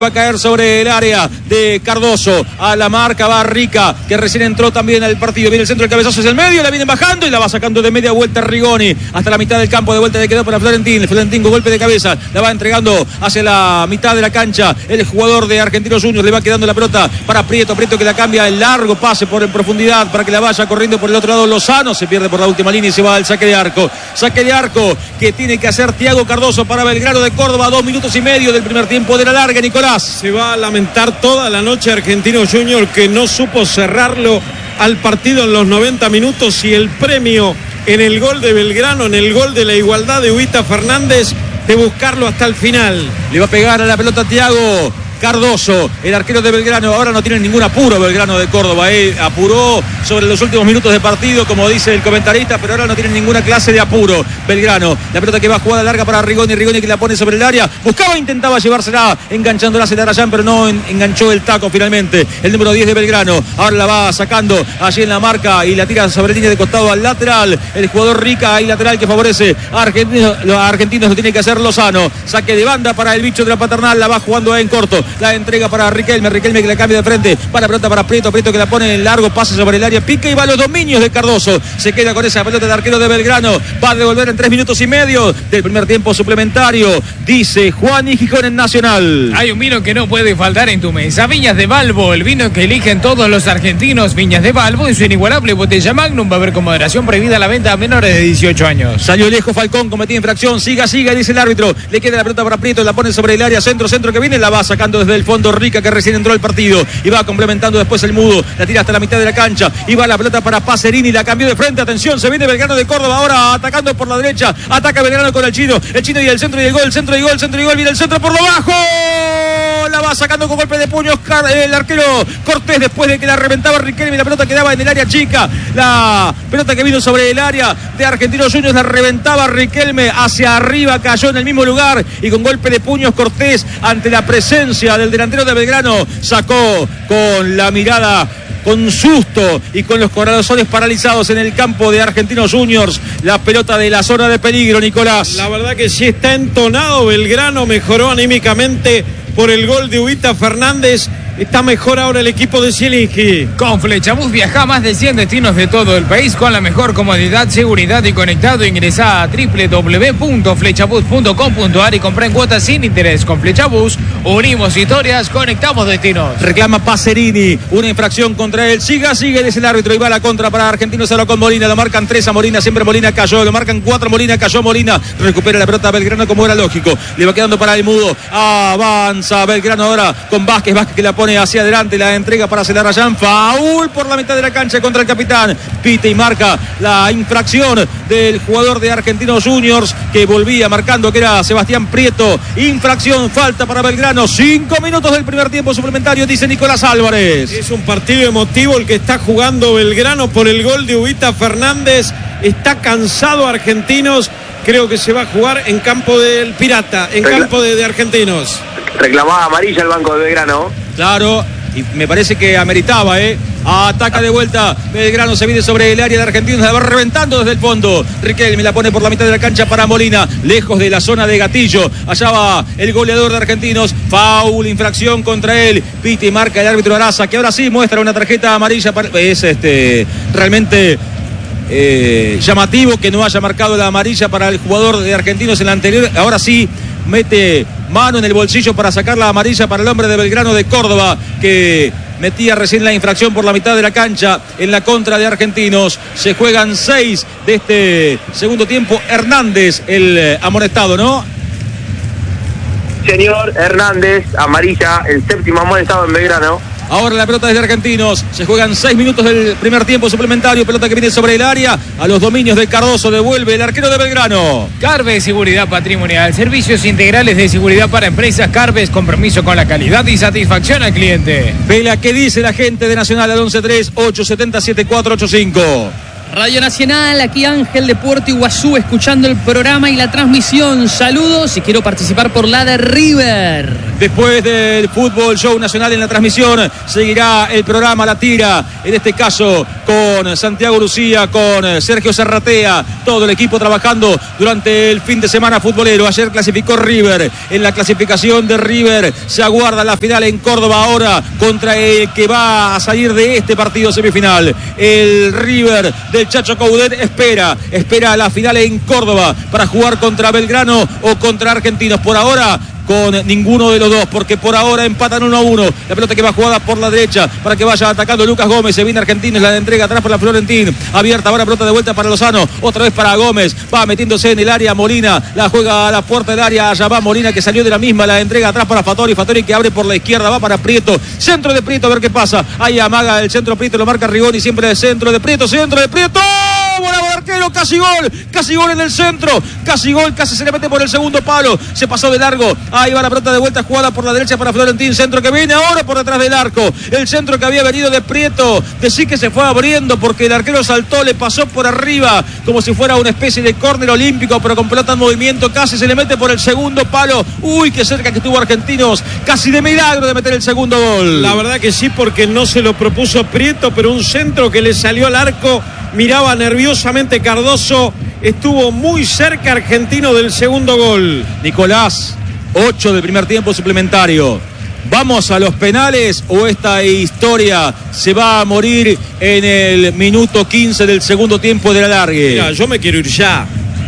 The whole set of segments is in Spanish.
Va a caer sobre el área de Cardoso. A la marca va Rica, que recién entró también al partido. Viene el centro, el cabezazo es el medio, la vienen bajando y la va sacando de media vuelta Rigoni. Hasta la mitad del campo, de vuelta le quedó para Florentín. Florentín con golpe de cabeza, la va entregando hacia la mitad de la cancha. El jugador de Argentinos Juniors le va quedando la pelota para Prieto. Prieto que la cambia, el largo pase por en profundidad para que la vaya corriendo por el otro lado Lozano. Se pierde por la última línea y se va al saque de arco. Saque de arco que tiene que hacer Thiago Cardoso para Belgrano de Córdoba. 2 minutos y medio del primer tiempo de la larga, Nicolás. Se va a lamentar toda la noche Argentinos Juniors, que no supo cerrarlo al partido en los 90 minutos, y el premio en el gol de Belgrano, en el gol de la igualdad de Huita Fernández, de buscarlo hasta el final. Le va a pegar a la pelota Thiago Cardoso, el arquero de Belgrano. Ahora no tiene ningún apuro Belgrano de Córdoba, apuró sobre los últimos minutos de partido, como dice el comentarista, pero ahora no tiene ninguna clase de apuro Belgrano. La pelota que va a jugar larga para Rigoni, Rigoni que la pone sobre el área, buscaba, intentaba llevársela, enganchándola hacia Darayán, pero no enganchó el taco finalmente el número 10 de Belgrano. Ahora la va sacando allí en la marca y la tira sobre línea de costado al lateral, el jugador Rica, ahí lateral que favorece a Argentinos. Los argentinos lo tiene que hacer Lozano, saque de banda para el bicho de la Paternal, la va jugando en corto. La entrega para Riquelme que la cambia de frente, para pelota para Prieto que la pone en largo, pase sobre el área, pica y va a los dominios de Cardoso. Se queda con esa pelota de arquero de Belgrano, va a devolver en 3 minutos y medio del primer tiempo suplementario, dice Juan y Gijón en Nacional. Hay un vino que no puede faltar en tu mesa, Viñas de Balbo, el vino que eligen todos los argentinos. Viñas de Balbo en su inigualable botella Magnum, va a haber con moderación, prohibida la venta a menores de 18 años. Salió lejos Falcón, cometía infracción, siga, dice el árbitro, le queda la pelota para Prieto, la pone sobre el área, centro que viene, la va sacando desde el fondo Rica, que recién entró al partido, y va complementando después el Mudo, la tira hasta la mitad de la cancha, y va la pelota para Pacerini, la cambió de frente, atención, se viene Belgrano de Córdoba, ahora atacando por la derecha, ataca Belgrano con el chino y el centro y el gol, viene el centro por lo bajo, la va sacando con golpe de puños el arquero Cortés, después de que la reventaba Riquelme, la pelota quedaba en el área chica, la pelota que vino sobre el área de Argentinos Juniors, la reventaba Riquelme hacia arriba, cayó en el mismo lugar, y con golpe de puños Cortés, ante la presencia del delantero de Belgrano, sacó con la mirada, con susto y con los corazones paralizados en el campo de Argentinos Juniors, la pelota de la zona de peligro, Nicolás. La verdad que sí está entonado Belgrano, mejoró anímicamente por el gol de Huita Fernández. Está mejor ahora el equipo de Zielinski. Con Flechabús viaja a más de 100 destinos de todo el país con la mejor comodidad, seguridad y conectado. Ingresá a www.flechabús.com.ar y comprá en cuotas sin interés. Con Flechabús unimos historias, conectamos destinos. Reclama Pacerini, una infracción contra él. Siga, dice el árbitro, y va a la contra para Argentinos. Ahora con Molina, lo marcan 3 a Molina, siempre Molina cayó, lo marcan 4 Molina, cayó Molina, recupera la pelota Belgrano como era lógico, le va quedando para el Mudo, avanza Belgrano ahora con Vázquez que la pone hacia adelante, la entrega para Celarayán, faul por la mitad de la cancha contra el capitán, pite y marca la infracción del jugador de Argentinos Juniors, que volvía marcando, que era Sebastián Prieto. Infracción, falta para Belgrano, 5 minutos del primer tiempo suplementario, dice Nicolás Álvarez. Es un partido emotivo el que está jugando Belgrano por el gol de Huita Fernández. Está cansado Argentinos, creo que se va a jugar en campo del Pirata, en campo de Argentinos. Reclamaba amarilla el banco de Belgrano. Claro, y me parece que ameritaba, Ataca de vuelta Belgrano, se viene sobre el área de Argentinos, la va reventando desde el fondo. Riquelme la pone por la mitad de la cancha para Molina, lejos de la zona de Gatillo. Allá va el goleador de Argentinos, faul, infracción contra él. Pite y marca el árbitro Araza, que ahora sí muestra una tarjeta amarilla. Es realmente llamativo que no haya marcado la amarilla para el jugador de Argentinos en la anterior. Ahora sí mete mano en el bolsillo para sacar la amarilla para el hombre de Belgrano de Córdoba, que metía recién la infracción por la mitad de la cancha en la contra de Argentinos. Se juegan 6 de este segundo tiempo. Hernández, el amonestado, ¿no? Señor Hernández, amarilla, el séptimo amonestado en Belgrano. Ahora la pelota desde Argentinos. Se juegan 6 minutos del primer tiempo suplementario. Pelota que viene sobre el área. A los dominios de Cardoso. Devuelve el arquero de Belgrano. Carves Seguridad Patrimonial. Servicios integrales de seguridad para empresas. Carves, compromiso con la calidad y satisfacción al cliente. Vela, ¿qué dice la gente de Nacional al 11-3-870-7485? Radio Nacional, aquí Ángel de Puerto Iguazú, escuchando el programa y la transmisión. Saludos y quiero participar por la de River. Después del fútbol show nacional en la transmisión, seguirá el programa La Tira, en este caso con Santiago Lucía, con Sergio Serratea, todo el equipo trabajando durante el fin de semana futbolero. Ayer clasificó River, en la clasificación de River se aguarda la final en Córdoba ahora contra el que va a salir de este partido semifinal. El River del Chacho Coudet espera la final en Córdoba para jugar contra Belgrano o contra Argentinos. Por ahora con ninguno de los dos, porque por ahora empatan 1-1. La pelota que va jugada por la derecha para que vaya atacando Lucas Gómez. Se viene Argentinos, la entrega atrás por la Florentín. Abierta ahora, pelota de vuelta para Lozano. Otra vez para Gómez. Va metiéndose en el área Molina. La juega a la puerta del área. Allá va Molina, que salió de la misma. La entrega atrás para Fattori. Fattori que abre por la izquierda. Va para Prieto. Centro de Prieto, a ver qué pasa. Ahí amaga el centro Prieto. Lo marca Rigoni. Siempre el centro de Prieto. Centro de Prieto. Bravo arquero, casi gol en el centro, casi gol, casi se le mete por el segundo palo, se pasó de largo, ahí va la pelota de vuelta jugada por la derecha para Florentín, centro que viene ahora por detrás del arco, el centro que había venido de Prieto, decí que se fue abriendo porque el arquero saltó, le pasó por arriba, como si fuera una especie de córner olímpico, pero con pelota en movimiento, casi se le mete por el segundo palo, uy, qué cerca que estuvo Argentinos, casi de milagro de meter el segundo gol. La verdad que sí, porque no se lo propuso Prieto, pero un centro que le salió al arco. Miraba nerviosamente Cardoso, estuvo muy cerca Argentino del segundo gol. Nicolás, 8 del primer tiempo suplementario. ¿Vamos a los penales o esta historia se va a morir en el minuto 15 del segundo tiempo del alargue? Mira, yo me quiero ir ya.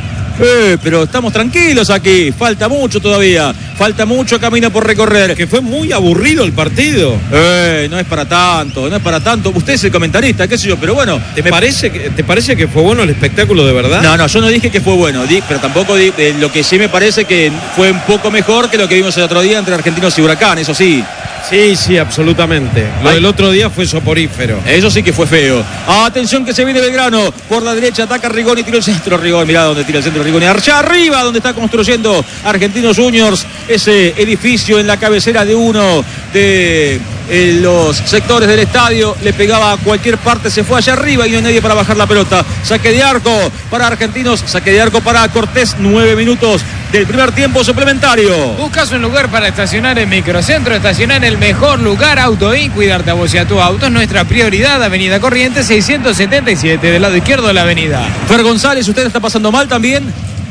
Pero estamos tranquilos aquí, falta mucho todavía, falta mucho camino por recorrer. Que fue muy aburrido el partido. No es para tanto, no es para tanto. Usted es el comentarista, qué sé yo, pero bueno. ¿Te parece que fue bueno el espectáculo de verdad? No, yo no dije que fue bueno, pero tampoco lo que sí me parece que fue un poco mejor que lo que vimos el otro día entre Argentinos y Huracán, eso sí. Sí, absolutamente. Lo del otro día fue soporífero. Eso sí que fue feo. Atención que se viene Belgrano. Por la derecha ataca Rigoni, tira el centro. Rigoni, mirá dónde tira el centro Rigoni. Allá arriba donde está construyendo Argentinos Juniors. Ese edificio en la cabecera de uno de los sectores del estadio. Le pegaba a cualquier parte. Se fue allá arriba y no hay nadie para bajar la pelota. Saque de arco para Argentinos. Saque de arco para Cortés. 9 minutos del primer tiempo suplementario. Buscas un lugar para estacionar en Microcentro, estacionar en el mejor lugar, Autoin, cuidarte a vos y a tu auto es nuestra prioridad. Avenida Corrientes 677, del lado izquierdo de la avenida. Fer González, ¿usted está pasando mal también?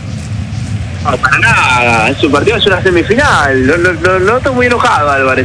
No, para nada, su partido es una semifinal, no estoy muy enojado, Álvarez,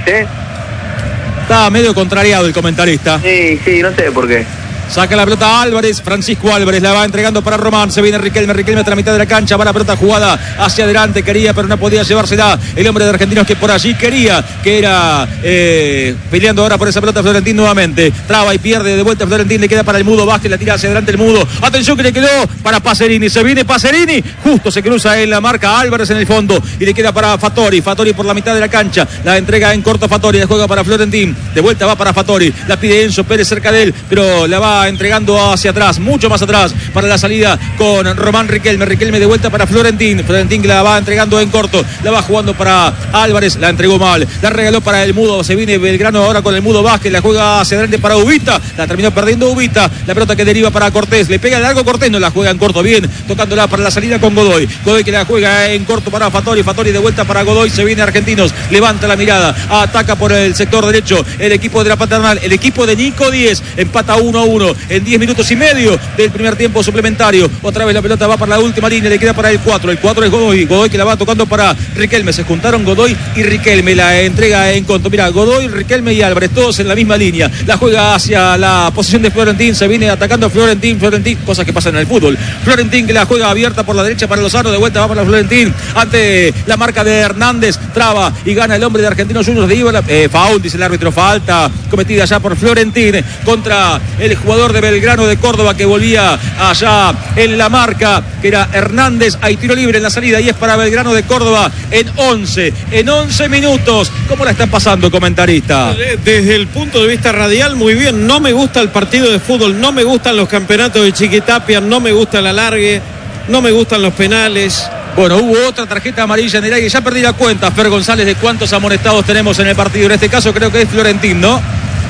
Está medio contrariado el comentarista. Sí, no sé por qué. Saca la pelota Álvarez, Francisco Álvarez, la va entregando para Román, se viene Riquelme hasta la mitad de la cancha, va la pelota jugada hacia adelante, quería pero no podía llevársela el hombre de Argentinos que por allí quería, que era peleando ahora por esa pelota Florentín nuevamente, traba y pierde de vuelta Florentín, le queda para el Mudo Vázquez, la tira hacia adelante el Mudo, atención que le quedó para Pacerini, se viene Pacerini, justo se cruza en la marca Álvarez en el fondo y le queda para Fattori por la mitad de la cancha, la entrega en corto Fattori, la juega para Florentín, de vuelta va para Fattori, la pide Enzo Pérez cerca de él, pero la va entregando hacia atrás, mucho más atrás para la salida con Román Riquelme de vuelta para Florentín que la va entregando en corto, la va jugando para Álvarez, la entregó mal, la regaló para el Mudo, se viene Belgrano ahora con el Mudo Vázquez, la juega hacia adelante para Ubita, la terminó perdiendo Ubita, la pelota que deriva para Cortés, le pega el largo Cortés, no la juega en corto bien, tocándola para la salida con Godoy que la juega en corto para Fattori de vuelta para Godoy, se viene Argentinos, levanta la mirada, ataca por el sector derecho el equipo de la Paternal, el equipo de Nico 10, empata 1-1 en 10 minutos y medio del primer tiempo suplementario. Otra vez la pelota va para la última línea, le queda para el 4 es Godoy que la va tocando para Riquelme, se juntaron Godoy y Riquelme, la entrega en conto, mira, Godoy, Riquelme y Álvarez, todos en la misma línea, la juega hacia la posición de Florentín, se viene atacando Florentín, cosas que pasan en el fútbol, Florentín que la juega abierta por la derecha para Lozano, de vuelta va para Florentín, ante la marca de Hernández, traba y gana el hombre de Argentinos Juniors de Ibarra, foul, dice el árbitro, falta cometida ya por Florentín contra el jugador de Belgrano de Córdoba que volvía allá en la marca, que era Hernández. Hay tiro libre en la salida y es para Belgrano de Córdoba en 11 minutos. ¿Cómo la están pasando, comentarista? Desde el punto de vista radial, muy bien. No me gusta el partido de fútbol, no me gustan los campeonatos de Chiquitapia, no me gusta el alargue, no me gustan los penales. Bueno, hubo otra tarjeta amarilla en el aire. Ya perdí la cuenta, Fer González, de cuántos amonestados tenemos en el partido. En este caso creo que es Florentín, ¿no?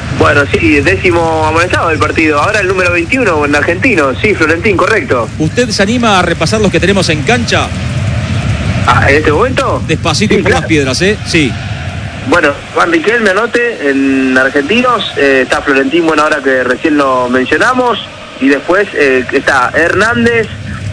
Bueno, sí, 10º amonestado del partido. Ahora el número 21 en Argentino. Sí, Florentín, correcto. ¿Usted se anima a repasar los que tenemos en cancha? ¿En este momento? Despacito y por las piedras, ¿eh? Sí. Bueno, Juan Riquelme, anote, en Argentinos. Está Florentín, bueno, ahora que recién lo mencionamos. Y después está Hernández,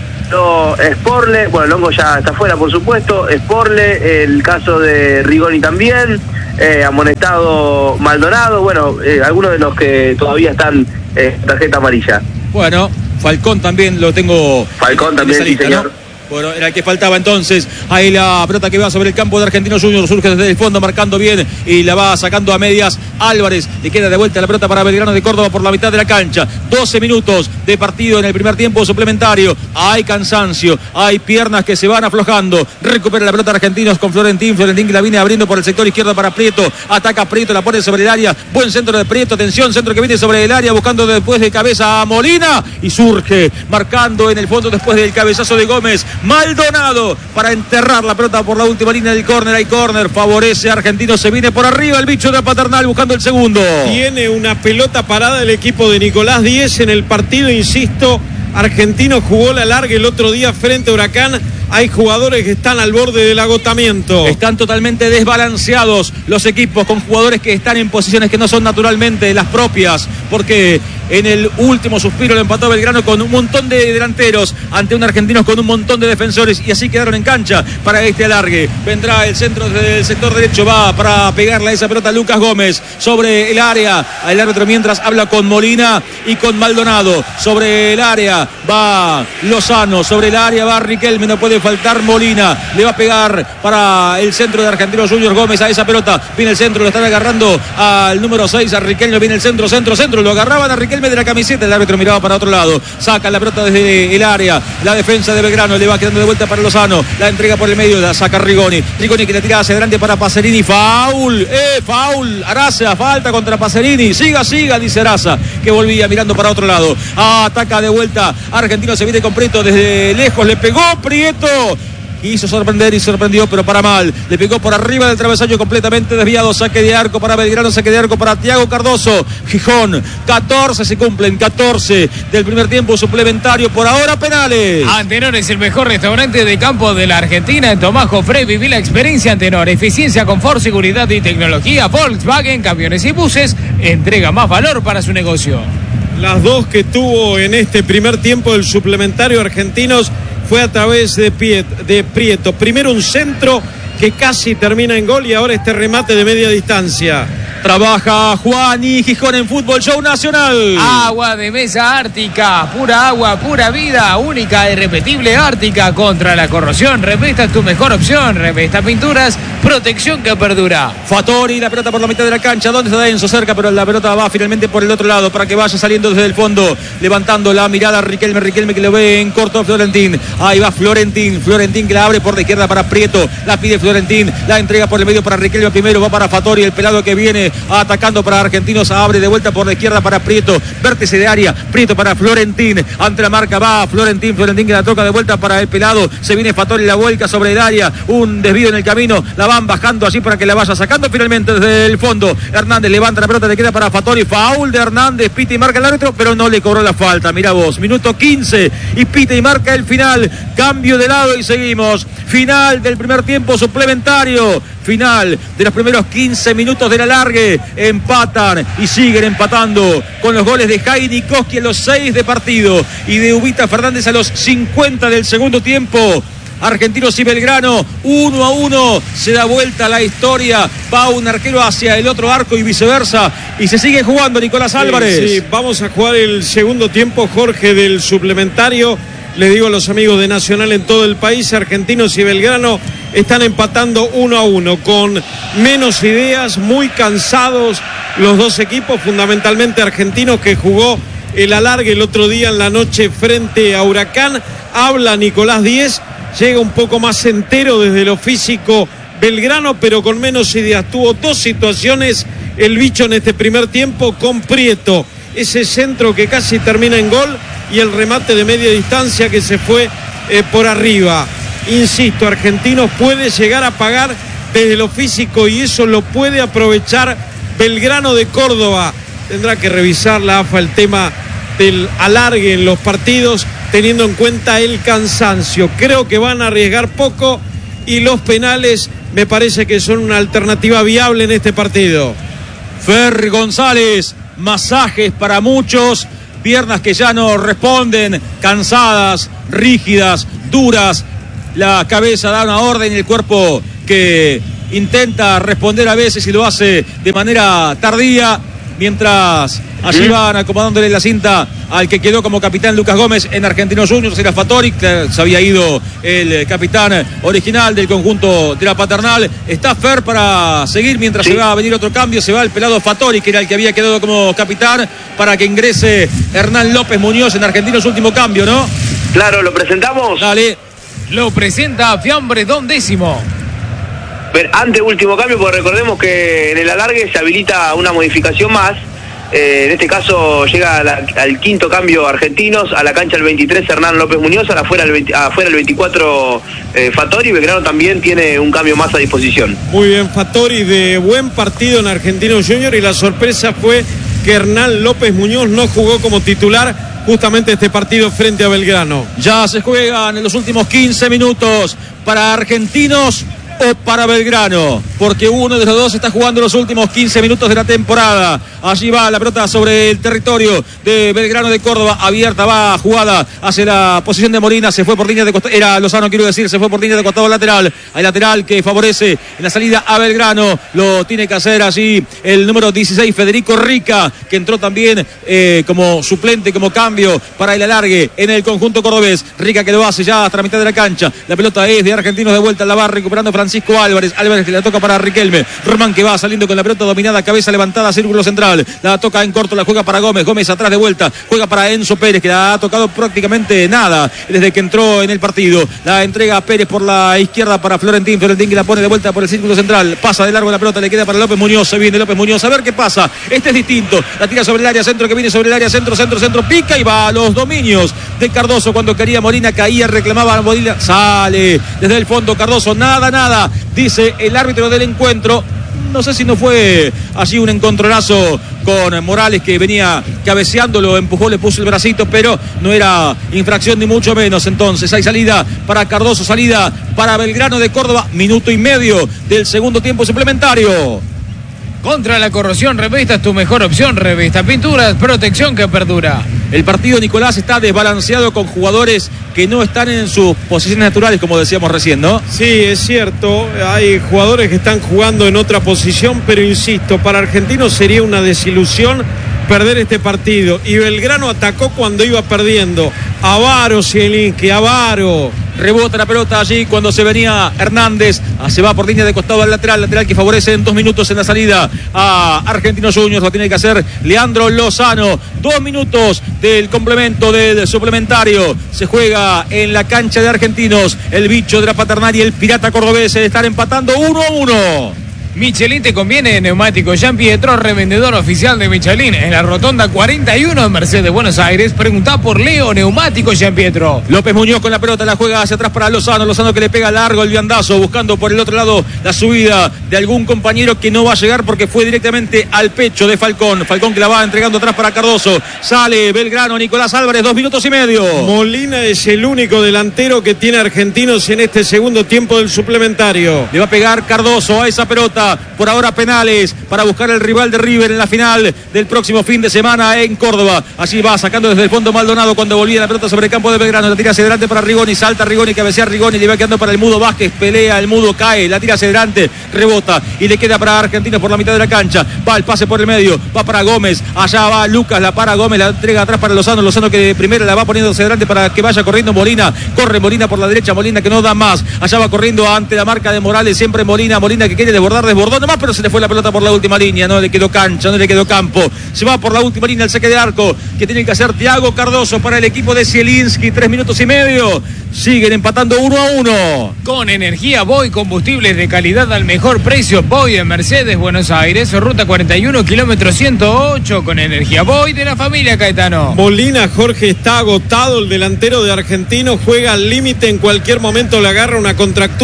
Sporle, bueno, Longo ya está fuera, por supuesto. Sporle, el caso de Rigoni también. Amonestado Maldonado, bueno, algunos de los que todavía están tarjeta amarilla. Bueno, Falcón también lo tengo. Falcón también, sí, señor. ¿no? Bueno, era el que faltaba entonces. Ahí la pelota que va sobre el campo de Argentinos Juniors. Surge desde el fondo, marcando bien. Y la va sacando a medias Álvarez. Le queda de vuelta la pelota para Belgrano de Córdoba por la mitad de la cancha. 12 minutos de partido en el primer tiempo suplementario. Hay cansancio. Hay piernas que se van aflojando. Recupera la pelota Argentinos con Florentín. Florentín que la viene abriendo por el sector izquierdo para Prieto. Ataca Prieto, la pone sobre el área. Buen centro de Prieto. Atención, centro que viene sobre el área. Buscando después de cabeza a Molina. Y surge, marcando en el fondo después del cabezazo de Gómez. Maldonado para enterrar la pelota por la última línea del córner. Hay córner, favorece a Argentinos, se viene por arriba el bicho de Paternal buscando el segundo. Tiene una pelota parada el equipo de Nicolás Díez en el partido, insisto. Argentino jugó la larga el otro día frente a Huracán. Hay jugadores que están al borde del agotamiento. Están totalmente desbalanceados los equipos, con jugadores que están en posiciones que no son naturalmente las propias, porque en el último suspiro lo empató Belgrano con un montón de delanteros ante un Argentinos con un montón de defensores, y así quedaron en cancha para este alargue. Vendrá el centro del sector derecho, va para pegarle a esa pelota Lucas Gómez sobre el área. El árbitro mientras habla con Molina y con Maldonado. Sobre el área va Lozano, sobre el área va Riquelme, no puede faltar Molina, le va a pegar para el centro de Argentinos Juniors Gómez a esa pelota. Viene el centro, lo están agarrando al número 6, a Riquelme, viene el centro, lo agarraban a Riquelme de la camiseta, el árbitro miraba para otro lado, saca la pelota desde el área, la defensa de Belgrano, le va quedando de vuelta para Lozano, la entrega por el medio, la saca Rigoni que la tira hacia adelante para Pacerini, foul, Araza, falta contra Pacerini, siga, dice Araza, que volvía mirando para otro lado, ataca de vuelta, Argentino se viene con Prieto desde lejos, le pegó Prieto, quiso sorprender y sorprendió, pero para mal. Le pegó por arriba del travesaño completamente desviado. Saque de arco para Belgrano, saque de arco para Thiago Cardoso. Gijón, 14 se cumplen, 14 del primer tiempo suplementario. Por ahora penales. Antenor es el mejor restaurante de campo de la Argentina. En Tomás Jofré viví la experiencia Antenor. Eficiencia, confort, seguridad y tecnología. Volkswagen, camiones y buses. Entrega más valor para su negocio. Las dos que tuvo en este primer tiempo del suplementario Argentinos fue a través de Prieto. Primero un centro que casi termina en gol y ahora este remate de media distancia. Trabaja Juan y Gijón en Fútbol Show Nacional. Agua de mesa Ártica, pura agua, pura vida, única e irrepetible Ártica contra la corrosión. Revesta tu mejor opción, Revesta Pinturas, protección que perdura. Fattori, la pelota por la mitad de la cancha, ¿dónde está Enzo? Cerca, pero la pelota va finalmente por el otro lado para que vaya saliendo desde el fondo, levantando la mirada Riquelme que lo ve en corto Florentín. Ahí va Florentín que la abre por la izquierda para Prieto, la pide Florentín, la entrega por el medio para Riquelme primero, va para Fattori, el pelado que viene atacando para Argentinos, abre de vuelta por la izquierda para Prieto, vértice de área, Prieto para Florentín, ante la marca va Florentín que la toca de vuelta para el pelado, se viene Fattori, la vuelca sobre el área, un desvío en el camino, la van bajando así para que la vaya sacando finalmente desde el fondo. Hernández levanta la pelota, le queda para Fattori, foul de Hernández, pita y marca el árbitro, pero no le cobró la falta. Mirá vos, minuto 15 y pita y marca el final, cambio de lado y seguimos. Final del primer tiempo suplementario, final de los primeros 15 minutos del alargue, empatan y siguen empatando con los goles de Jaime Koski a los 6 de partido y de Ubita Fernández a los 50 del segundo tiempo. Argentinos y Belgrano 1-1, se da vuelta la historia, va un arquero hacia el otro arco y viceversa, y se sigue jugando Nicolás Álvarez. Sí, vamos a jugar el segundo tiempo, Jorge, del suplementario. Le digo a los amigos de Nacional en todo el país, Argentinos y Belgrano están empatando 1-1, con menos ideas, muy cansados los dos equipos, fundamentalmente Argentinos, que jugó el alargue el otro día en la noche frente a Huracán. Habla Nicolás Díez, llega un poco más entero desde lo físico Belgrano, pero con menos ideas. Tuvo dos situaciones el bicho en este primer tiempo con Prieto, ese centro que casi termina en gol y el remate de media distancia que se fue por arriba. Insisto, Argentinos puede llegar a pagar desde lo físico y eso lo puede aprovechar Belgrano de Córdoba. Tendrá que revisar la AFA el tema del alargue en los partidos, teniendo en cuenta el cansancio. Creo que van a arriesgar poco y los penales me parece que son una alternativa viable en este partido. Fer González, masajes para muchos, piernas que ya no responden, cansadas, rígidas, duras. La cabeza da una orden y el cuerpo que intenta responder a veces y lo hace de manera tardía, mientras allí van acomodándole la cinta al que quedó como capitán Lucas Gómez en Argentinos Juniors. Era Fattori, se había ido el capitán original del conjunto de la Paternal. Está Fer para seguir mientras se va a venir otro cambio. Se va el pelado Fattori, que era el que había quedado como capitán, para que ingrese Hernán López Muñoz en Argentinos. Último cambio, ¿no? Claro, ¿lo presentamos? Dale. Lo presenta Fiambre Don Décimo. Ante último cambio, porque recordemos que en el alargue se habilita una modificación más. En este caso llega al quinto cambio Argentinos, a la cancha el 23 Hernán López Muñoz, afuera el 24 Fattori. Belgrano también tiene un cambio más a disposición. Muy bien, Fattori, de buen partido en Argentinos Juniors, y la sorpresa fue que Hernán López Muñoz no jugó como titular justamente este partido frente a Belgrano. Ya se juegan en los últimos 15 minutos para Argentinos o para Belgrano, porque uno de los dos está jugando los últimos 15 minutos de la temporada. Allí va la pelota sobre el territorio de Belgrano de Córdoba, abierta, va jugada hacia la posición de Molina, se fue por línea de costado, era Lozano, quiero decir, se fue por línea de costado lateral. Hay lateral que favorece en la salida a Belgrano, lo tiene que hacer allí el número 16 Federico Rica, que entró también como suplente, como cambio para el alargue en el conjunto cordobés. Rica que lo hace ya hasta la mitad de la cancha, la pelota es de Argentinos, de vuelta la va recuperando Francisco Álvarez que la toca para Riquelme. Román que va saliendo con la pelota dominada, cabeza levantada, círculo central, la toca en corto, la juega para Gómez atrás de vuelta, juega para Enzo Pérez, que la ha tocado prácticamente nada desde que entró en el partido. La entrega a Pérez por la izquierda para Florentín que la pone de vuelta por el círculo central, pasa de largo la pelota, le queda para López Muñoz, se viene López Muñoz, a ver qué pasa. Este es distinto, la tira sobre el área, centro que viene sobre el área, centro, pica y va a los dominios de Cardoso. Cuando quería Molina, caía, reclamaba a Molina, sale desde el fondo Cardoso, nada, dice el árbitro del encuentro. No sé si no fue allí un encontronazo con Morales, que venía cabeceando, lo empujó, le puso el bracito, pero no era infracción ni mucho menos. Entonces hay salida para Cardoso, salida para Belgrano de Córdoba, minuto y medio del segundo tiempo suplementario. Contra la corrosión, Revista es tu mejor opción. Revista Pinturas, protección que perdura. El partido, Nicolás, está desbalanceado con jugadores que no están en sus posiciones naturales, como decíamos recién, ¿no? Sí, es cierto, hay jugadores que están jugando en otra posición, pero insisto, para Argentinos sería una desilusión perder este partido. Y Belgrano atacó cuando iba perdiendo. Avaro, Zielinski, Avaro. Rebota la pelota allí cuando se venía Hernández, se va por línea de costado al lateral que favorece en 2 minutos en la salida a Argentinos Juniors. Lo tiene que hacer Leandro Lozano. 2 minutos del complemento del suplementario. Se juega en la cancha de Argentinos. El bicho de la Paternal y el pirata cordobés se están empatando 1-1. Michelin te conviene, neumático Jean Pietro, revendedor oficial de Michelin en la rotonda 41 en Mercedes, Buenos Aires. Preguntá por Leo Neumático Jean Pietro. López Muñoz con la pelota, la juega hacia atrás para Lozano que le pega largo el viandazo, buscando por el otro lado la subida de algún compañero que no va a llegar porque fue directamente al pecho de Falcón que la va entregando atrás para Cardoso. Sale Belgrano, Nicolás Álvarez, 2 minutos y medio. Molina es el único delantero que tiene Argentinos en este segundo tiempo del suplementario. Le va a pegar Cardoso a esa pelota. Por ahora penales para buscar el rival de River en la final del próximo fin de semana en Córdoba. Allí va sacando desde el fondo Maldonado cuando volvía la pelota sobre el campo de Belgrano. La tira hacia adelante para Rigoni, salta Rigoni, cabecea Rigoni, le va quedando para el Mudo Vázquez, pelea, el Mudo cae, la tira hacia adelante, rebota y le queda para Argentinos por la mitad de la cancha. Va el pase por el medio, va para Gómez, allá va Lucas, la para Gómez, la entrega atrás para Lozano que primero la va poniendo hacia adelante para que vaya corriendo Molina. Corre Molina por la derecha, Molina que no da más, allá va corriendo ante la marca de Morales, siempre Molina que quiere desbordó nomás, pero se le fue la pelota por la última línea, no le quedó cancha, no le quedó campo. Se va por la última línea el saque de arco que tiene que hacer Thiago Cardoso para el equipo de Zielinski. 3 minutos y medio, siguen empatando 1-1. Con energía Boy, combustibles de calidad al mejor precio. Boy en Mercedes, Buenos Aires, ruta 41, kilómetro 108, con energía Boy de la familia Caetano. Molina, Jorge, está agotado, el delantero de Argentinos juega al límite, en cualquier momento le agarra una contractura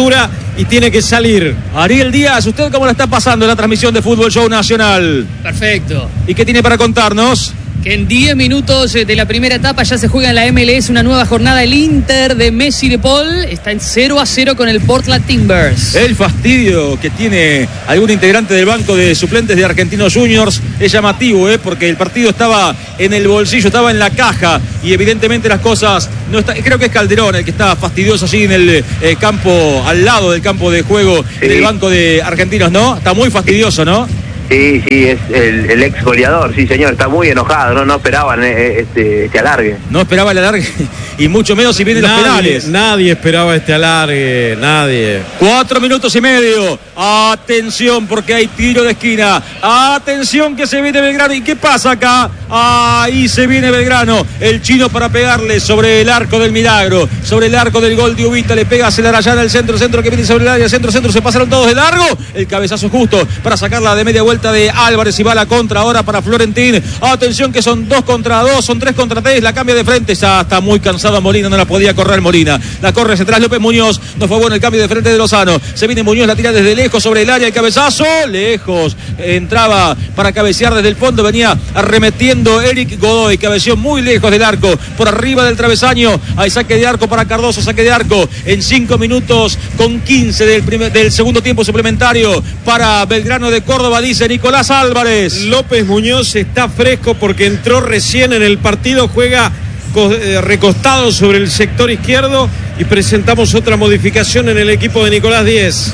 y tiene que salir. Ariel Díaz, ¿usted cómo la está pasando en la transmisión de Fútbol Show Nacional? Perfecto. ¿Y qué tiene para contarnos? Que en 10 minutos de la primera etapa ya se juega en la MLS una nueva jornada. El Inter de Messi de Paul está en 0-0 con el Portland Timbers. El fastidio que tiene algún integrante del banco de suplentes de Argentinos Juniors es llamativo, porque el partido estaba en el bolsillo, estaba en la caja y evidentemente las cosas no está. Creo que es Calderón el que está fastidioso allí en el campo, al lado del campo de juego del banco de Argentinos, ¿no? Está muy fastidioso, ¿no? Sí, es el ex goleador, sí señor, está muy enojado, no esperaban este alargue. No esperaba el alargue y mucho menos si vienen los penales. Nadie esperaba este alargue, nadie. 4 minutos y medio. Atención porque hay tiro de esquina. Atención que se viene Belgrano. ¿Y qué pasa acá? Ahí se viene Belgrano. El chino para pegarle sobre el arco del milagro, sobre el arco del gol de Ubita. Le pega a Celarayana, el centro que viene sobre el área, centro. Se pasaron todos de largo. El cabezazo justo para sacarla de media vuelta de Álvarez y va la contra ahora para Florentín. Atención que son 2 contra 2, son 3 contra 3, la cambia de frente, ya está muy cansada Molina, no la podía correr Molina, la corre hacia atrás López Muñoz, no fue bueno el cambio de frente de Lozano, se viene Muñoz, la tira desde lejos sobre el área, el cabezazo, lejos, entraba para cabecear desde el fondo, venía arremetiendo Eric Godoy, cabeció muy lejos del arco, por arriba del travesaño, hay saque de arco para Cardoso, saque de arco en 5 minutos con 15 del segundo tiempo suplementario para Belgrano de Córdoba, dice Nicolás Álvarez. López Muñoz está fresco porque entró recién en el partido, juega recostado sobre el sector izquierdo y presentamos otra modificación en el equipo de Nicolás Díez.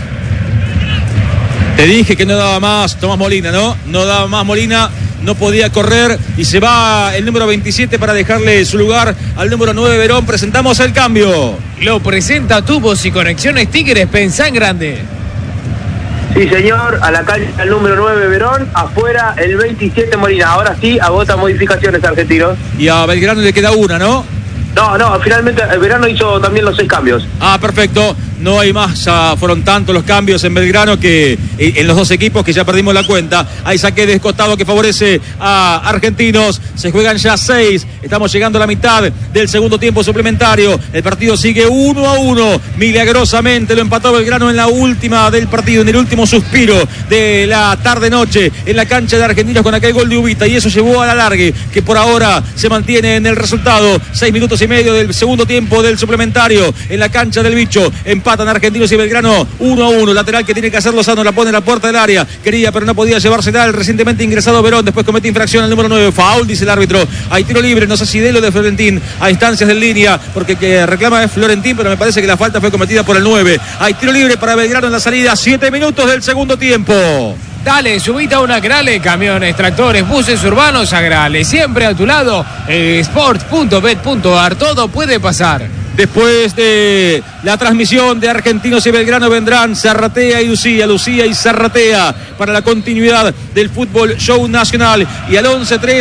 Te dije que no daba más Tomás Molina, ¿no? No daba más Molina, no podía correr y se va el número 27 para dejarle su lugar al número 9 Verón. Presentamos el cambio. Lo presenta Tubos y Conexiones Tigres, pensá en grande. Sí, señor, a la calle el número 9 Verón, afuera el 27 Molina. Ahora sí, agota modificaciones Argentinos. Y a Belgrano le queda una, ¿no? No, finalmente el Verano hizo también los 6 cambios. Ah, perfecto. No hay más, ya fueron tantos los cambios en Belgrano que en los dos equipos que ya perdimos la cuenta. Hay saque descostado que favorece a Argentinos. Se juegan ya 6. Estamos llegando a la mitad del segundo tiempo suplementario. El partido sigue 1-1. Milagrosamente lo empató Belgrano en la última del partido, en el último suspiro de la tarde-noche en la cancha de Argentinos con aquel gol de Ubita. Y eso llevó al alargue que por ahora se mantiene en el resultado. 6 minutos y medio del segundo tiempo del suplementario en la cancha del Bicho. Empatan Argentinos y Belgrano 1-1. Lateral que tiene que hacer Lozano, la pone en la puerta del área. Quería, pero no podía llevársela el recientemente ingresado Verón. Después comete infracción al número 9. Foul, dice el árbitro. Hay tiro libre, no sé si de lo de Florentín. A instancias de línea, porque que reclama es Florentín, pero me parece que la falta fue cometida por el 9. Hay tiro libre para Belgrano en la salida. 7 minutos del segundo tiempo. Dale, subite a una Agrale, camiones, tractores, buses urbanos, Agrale. Siempre a tu lado, sport.bet.ar, todo puede pasar. Después de la transmisión de Argentinos y Belgrano vendrán Zarratea y Lucía y Zarratea para la continuidad del Fútbol Show Nacional. Y al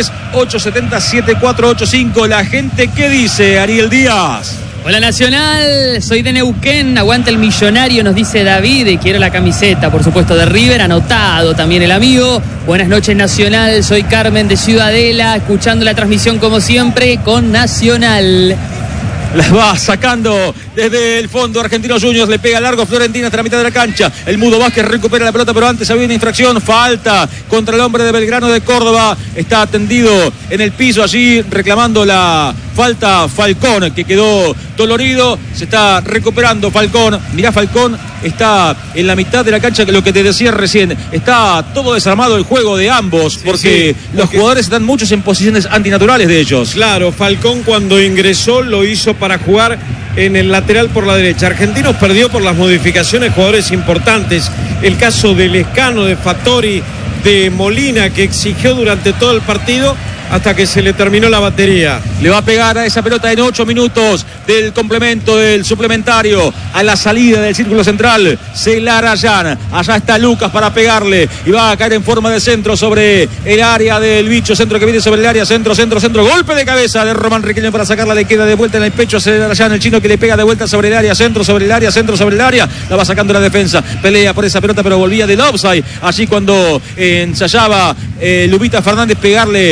11-3-870-7485, la gente, ¿qué dice Ariel Díaz? Hola Nacional, soy de Neuquén, aguanta el millonario, nos dice David, y quiero la camiseta, por supuesto, de River, anotado también el amigo. Buenas noches Nacional, soy Carmen de Ciudadela, escuchando la transmisión como siempre con Nacional. Las va sacando desde el fondo Argentinos Juniors, le pega largo Florentina hasta la mitad de la cancha. El Mudo Vázquez recupera la pelota, pero antes había una infracción, falta contra el hombre de Belgrano de Córdoba. Está atendido en el piso allí reclamando la falta Falcón, que quedó dolorido. Se está recuperando Falcón. Mirá, Falcón está en la mitad de la cancha, que lo que te decía recién, está todo desarmado el juego de ambos, porque los jugadores están muchos en posiciones antinaturales de ellos. Claro, Falcón cuando ingresó lo hizo para jugar en el lateral por la derecha. Argentinos perdió por las modificaciones jugadores importantes. El caso de Lescano, de Fattori, de Molina, que exigió durante todo el partido hasta que se le terminó la batería. Le va a pegar a esa pelota en 8 minutos del complemento del suplementario a la salida del círculo central. Celarayán, allá está Lucas para pegarle y va a caer en forma de centro sobre el área del Bicho, centro que viene sobre el área, centro, golpe de cabeza de Román Riquelme para sacarla, le queda de vuelta en el pecho a Celarayán, el chino que le pega de vuelta sobre el área, centro sobre el área, la va sacando la defensa, pelea por esa pelota pero volvía del offside, allí cuando ensayaba Lupita Fernández pegarle a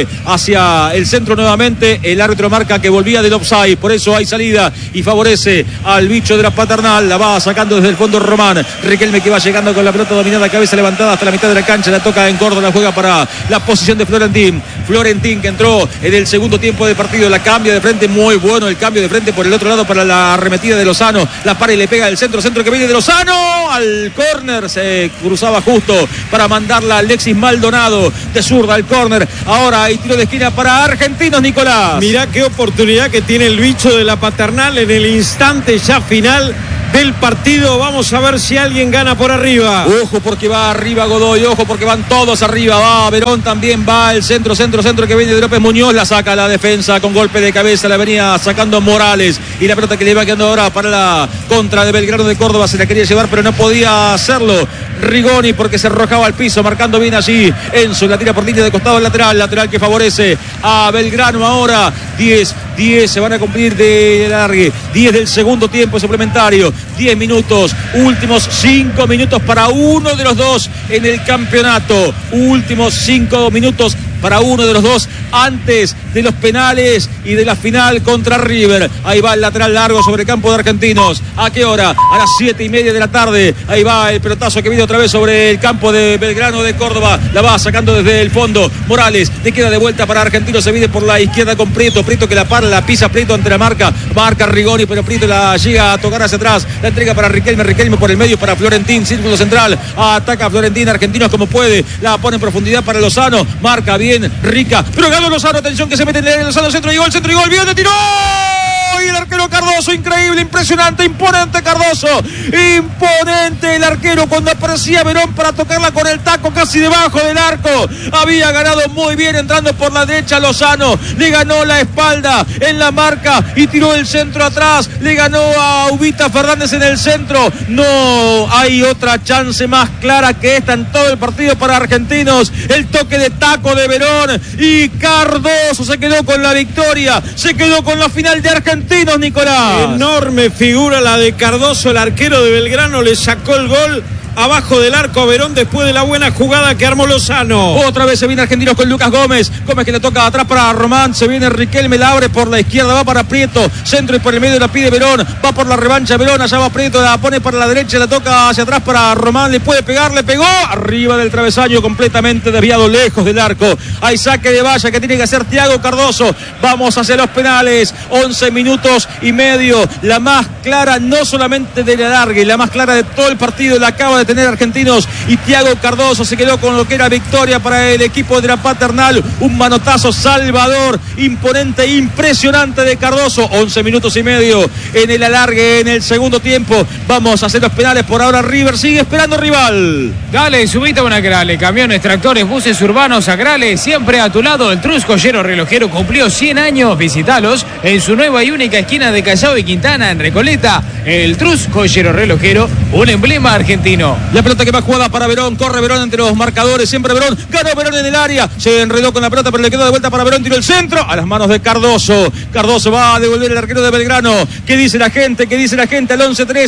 hacia el centro nuevamente. El árbitro marca que volvía del offside, por eso hay salida y favorece al bicho de la Paternal. La va sacando desde el fondo Román. Riquelme que va llegando con la pelota dominada, cabeza levantada hasta la mitad de la cancha. La toca en Córdoba, la juega para la posición de Florentín. Florentín que entró en el segundo tiempo del partido, la cambia de frente, muy bueno el cambio de frente por el otro lado para la arremetida de Lozano. La para y le pega el centro que viene de Lozano al córner. Se cruzaba justo para mandarla a Alexis Maldonado de zurda al córner. Ahora hay tiro de esquina para Argentinos, Nicolás. Mirá qué oportunidad que tiene el bicho de la Paternal en el instante ya final del partido. Vamos a ver si alguien gana por arriba. Ojo porque va arriba Godoy, ojo porque van todos arriba. Va Verón también, va el centro que viene de López Muñoz. La saca la defensa con golpe de cabeza. La venía sacando Morales. Y la pelota que le va quedando ahora para la contra de Belgrano de Córdoba. Se la quería llevar pero no podía hacerlo Rigoni porque se arrojaba al piso. Marcando bien allí Enzo. La tira por línea de costado lateral que favorece a Belgrano ahora. 10 se van a cumplir de largue. 10 del segundo tiempo suplementario. 10 minutos, últimos 5 minutos para uno de los dos en el campeonato. Últimos 5 minutos para uno de los dos antes de los penales y de la final contra River. Ahí va el lateral largo sobre el campo de Argentinos. ¿A qué hora? A las 7:30 de la tarde. Ahí va el pelotazo que viene otra vez sobre el campo de Belgrano de Córdoba. La va sacando desde el fondo Morales. Le queda de vuelta para Argentinos. Se viene por la izquierda con Prieto. Prieto que la para, la pisa Prieto ante la marca. Marca Rigoni, pero Prieto la llega a tocar hacia atrás. La entrega para Riquelme. Riquelme por el medio para Florentín. Círculo central. Ataca Florentín. Argentinos como puede. La pone en profundidad para Lozano. Marca bien Rica. Pero ganó Lozano. Atención que se mete en Lozano. Centro y gol. Bien de tiro. Y el arquero Cardoso, increíble, impresionante, imponente Cardoso, imponente el arquero cuando aparecía Verón para tocarla con el taco casi debajo del arco. Había ganado muy bien entrando por la derecha Lozano, le ganó la espalda en la marca y tiró el centro atrás, le ganó a Ubita Fernández en el centro. No hay otra chance más clara que esta en todo el partido para Argentinos. El toque de taco de Verón y Cardoso se quedó con la victoria, se quedó con la final de Argentinos, Nicolás. Enorme figura la de Cardoso, el arquero de Belgrano, le sacó el gol abajo del arco a Verón después de la buena jugada que armó Lozano. Otra vez se viene Argentinos con Lucas Gómez que le toca atrás para Román, se viene Riquelme, la abre por la izquierda, va para Prieto, centro y por el medio la pide Verón, va por la revancha Verón, allá va Prieto, la pone para la derecha, la toca hacia atrás para Román, le puede pegar, le pegó, arriba del travesaño, completamente desviado, lejos del arco. Hay saque de valla que tiene que hacer Thiago Cardoso. Vamos hacia los penales, 11 minutos y medio, la más clara no solamente de la larga, la más clara de todo el partido, la acaba de tener Argentinos y Thiago Cardoso se quedó con lo que era victoria para el equipo de la Paternal. Un manotazo salvador, imponente, impresionante de Cardoso. 11 minutos y medio en el alargue, en el segundo tiempo. Vamos a hacer los penales. Por ahora River sigue esperando rival. Dale, subite a una Grale. Camiones, tractores, buses urbanos, a Grale, siempre a tu lado. El Trus Joyero Relojero cumplió 100 años. Visitalos en su nueva y única esquina de Callao y Quintana, en Recoleta. El Trus Joyero Relojero, un emblema argentino. La pelota que va jugada para Verón, corre Verón entre los marcadores, siempre Verón, ganó Verón en el área, se enredó con la pelota pero le quedó de vuelta para Verón, tiró el centro a las manos de Cardoso. Cardoso va a devolver el arquero de Belgrano. ¿Qué dice la gente? ¿Qué dice la gente? Al 11-3,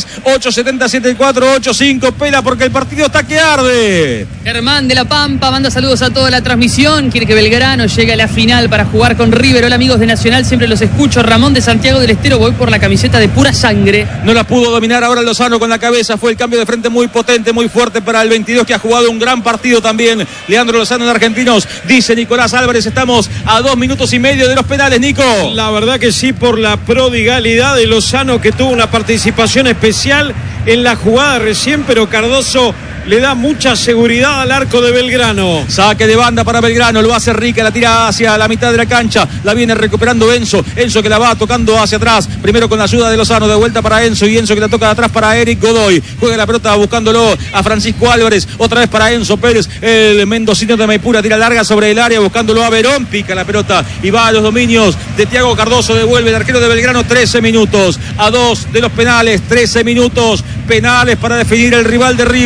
870-7485, pela porque el partido está que arde. Germán de la Pampa manda saludos a toda la transmisión, quiere que Belgrano llegue a la final para jugar con River. Hola amigos de Nacional, siempre los escucho. Ramón de Santiago del Estero, voy por la camiseta de pura sangre. No la pudo dominar ahora Lozano con la cabeza, fue el cambio de frente muy potente, muy fuerte para el 22 que ha jugado un gran partido también. Leandro Lozano en Argentinos, dice Nicolás Álvarez, estamos a 2 minutos y medio de los penales, Nico. La verdad que sí, por la prodigalidad de Lozano que tuvo una participación especial en la jugada recién, pero Cardoso le da mucha seguridad al arco de Belgrano. Saque de banda para Belgrano, lo hace Rica, la tira hacia la mitad de la cancha, la viene recuperando Enzo que la va tocando hacia atrás, primero con la ayuda de Lozano, de vuelta para Enzo y Enzo que la toca de atrás para Eric Godoy, juega la pelota buscándolo a Francisco Álvarez, otra vez para Enzo Pérez, el mendocino de Maipura, tira larga sobre el área buscándolo a Verón, pica la pelota y va a los dominios de Thiago Cardoso, devuelve el arquero de Belgrano. 13 minutos, a 2 de los penales, 13 minutos, penales para definir el rival de River.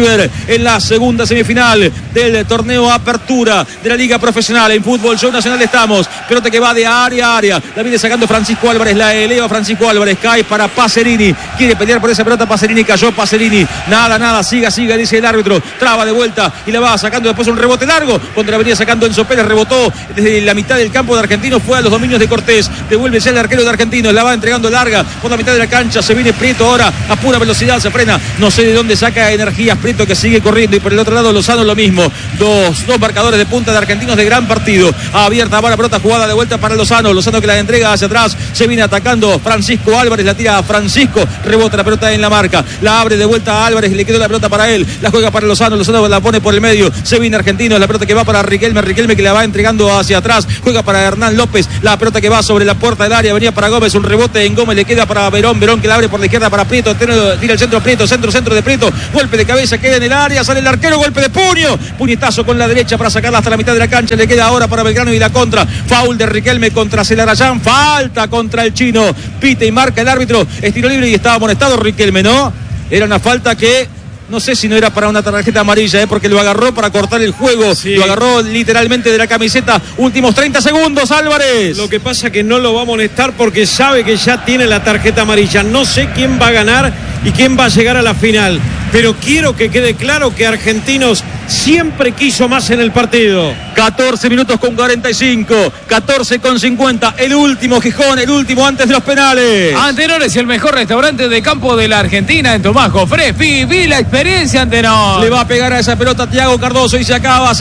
en la segunda semifinal del torneo Apertura de la Liga Profesional. En Fútbol Show Nacional estamos. Pelota que va de área a área. La viene sacando Francisco Álvarez. La eleva Francisco Álvarez. Cae para Pacerini. Quiere pelear por esa pelota. Pacerini cayó. Pacerini. Nada. Siga, dice el árbitro. Traba de vuelta y la va sacando después un rebote largo. Contra la venía sacando Enzo Pérez. Rebotó desde la mitad del campo de Argentinos. Fue a los dominios de Cortés. Devuelve ya el arquero de Argentinos. La va entregando larga por la mitad de la cancha. Se viene Prieto ahora a pura velocidad. Se frena. No sé de dónde saca energías Prieto, que sigue corriendo. Y por el otro lado Lozano lo mismo. Dos marcadores de punta de Argentinos de gran partido. Abierta va la pelota, jugada de vuelta para Lozano que la entrega hacia atrás. Se viene atacando Francisco Álvarez. La tira a Francisco. Rebota la pelota en la marca. La abre de vuelta a Álvarez. Le quedó la pelota para él. La juega para Lozano la pone por el medio. Se viene Argentinos. La pelota que va para Riquelme que la va entregando hacia atrás. Juega para Hernán López. La pelota que va sobre la puerta del área. Venía para Gómez. Un rebote en Gómez. Le queda para Verón que la abre por la izquierda para Prieto. Tira el centro Prieto. Centro de Prieto. Golpe de cabeza. Queda en el área. Sale el arquero. Golpe de puño. Puñetazo con la derecha para sacarla hasta la mitad de la cancha. Le queda ahora para Belgrano y la contra. Foul de Riquelme contra Celarayán. Falta contra el chino. Pite y marca el árbitro. Es tiro libre y estaba amonestado Riquelme, ¿no? Era una falta que no sé si no era para una tarjeta amarilla, porque lo agarró para cortar el juego. Sí. Lo agarró literalmente de la camiseta. Últimos 30 segundos, Álvarez. Lo que pasa es que no lo va a amonestar porque sabe que ya tiene la tarjeta amarilla. No sé quién va a ganar y quién va a llegar a la final. Pero quiero que quede claro que Argentinos siempre quiso más en el partido. 14 minutos con 45, 14 con 50. El último Gijón, el último antes de los penales. Antenor es el mejor restaurante de campo de la Argentina en Tomás Jofré. Viví la experiencia, Antenor. Le va a pegar a esa pelota Thiago Cardoso y se termina